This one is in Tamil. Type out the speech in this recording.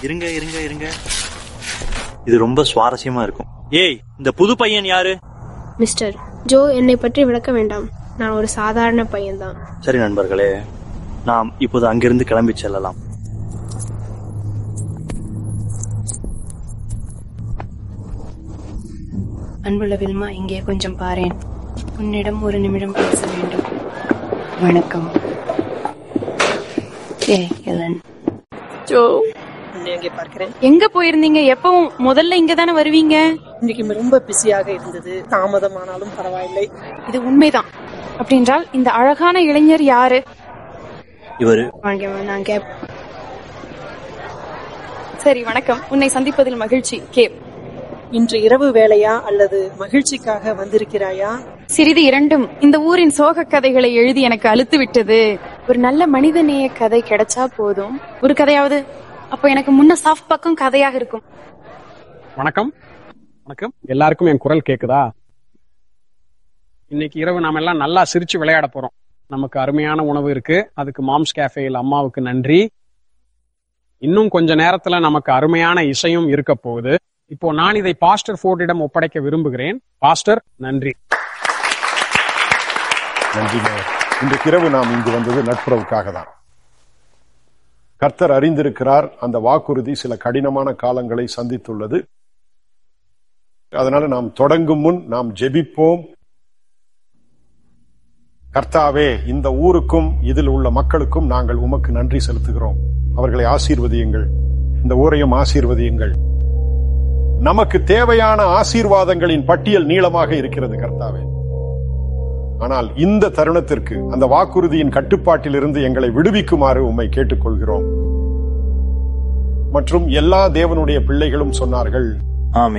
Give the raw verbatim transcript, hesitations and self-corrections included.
இருங்க இருங்க இருங்க, இது ரொம்ப சுவாரஸ்யமா இருக்கும். ஏய், இந்த புது பையன் யாரு? மிஸ்டர் ஜோ, என்னை பற்றி விளக்க வேண்டாம். நான் ஒரு சாதாரண பையன்தான். சரி நண்பர்களே, நாம் இப்போது அங்கிருந்து கிளம்பி செல்லலாம். அன்புள்ள வில்மா, இங்கே கொஞ்சம் பாரேன். உன்னிடம் ஒரு நிமிடம் பேச வேண்டும். வணக்கம். ஏ எலன். ஜோ, எங்கே பார்க்கிறேன். எங்க போயிருந்தீங்க? எப்பவும் முதல்ல இங்க தானே வருவீங்க. இன்னைக்கு ரொம்ப பிஸியாக இருந்தது. தாமதமானாலும் பரவாயில்லை. இது உண்மைதான். அப்படின்றால் இந்த அழகான இளைஞர் யாரு? இவரு. நான் கேப். சரி, வணக்கம். உன்னை சந்திப்பதில் மகிழ்ச்சி. கேப். இன்று இரவு வேலையா அல்லது மகிழ்ச்சிக்காக வந்திருக்கிறாயா? சிறிது இரண்டும். இந்த ஊரின் சோக கதைகளை எழுதி எனக்கு அலுத்து விட்டது. ஒரு நல்ல மனிதநேய கதை கிடைச்சா போதும். ஒரு கதையாவது. அப்போ எனக்கு முன்ன சாஃப்ட் பக்கம் கதையாக இருக்கும். வணக்கம். வணக்கம். எல்லாருக்கும் என் குரல் கேக்குதா? இன்னைக்கு இரவு நாம எல்லாம் நல்லா சிரிச்சு விளையாட போறோம். நமக்கு அருமையான உணவு இருக்கு. அதுக்கு மாம்ஸ் கேஃபேயில் அம்மாவுக்கு நன்றி. இன்னும் கொஞ்ச நேரத்துல நமக்கு அருமையான இசையும் இருக்க போகுது. இப்போ நான் இதை பாஸ்டர் ஃபோர்டிடம் ஒப்படைக்க விரும்புகிறேன். பாஸ்டர், நன்றி. நன்றிங்க. இன்றைக்கு இரவு நாம் இங்கு வந்தது நட்புறவுக்காக தான். கர்த்தர் அறிந்திருக்கிறார், அந்த வாக்குறுதி சில கடினமான காலங்களை சந்தித்துள்ளது. அதனால நாம் தொடங்கும் முன் நாம் ஜெபிப்போம். கர்த்தாவே, இந்த ஊருக்கும் இதில் உள்ள மக்களுக்கும் நாங்கள் உமக்கு நன்றி செலுத்துகிறோம். அவர்களை ஆசீர்வதியுங்கள், இந்த ஊரையும் ஆசீர்வதியுங்கள். நமக்கு தேவையான ஆசீர்வாதங்களின் பட்டியல் நீளமாக இருக்கிறது கர்த்தாவே. ஆனால் இந்த தருணத்திற்கு அந்த வாக்குறுதியின் கட்டுப்பாட்டில் இருந்து எங்களை விடுவிக்குமாறு உம்மை கேட்டுக்கொள்கிறோம். மற்றும் எல்லா தேவனுடைய பிள்ளைகளும் சொன்னார்கள், ஆமென்.